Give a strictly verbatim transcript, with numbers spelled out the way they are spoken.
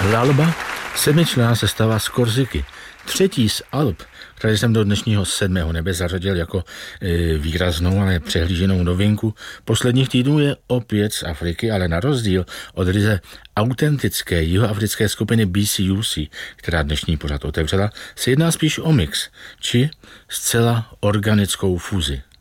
Lalba, sedmičlenná sestava z Korsiky. Třetí z Alp, které jsem do dnešního sedmého nebe zařadil jako e, výraznou, ale přehlíženou novinku posledních týdnů, je opět z Afriky, ale na rozdíl od ryze autentické jihoafrické skupiny B C U C, která dnešní pořad otevřela, se jedná spíš o mix, či zcela organickou fuzi.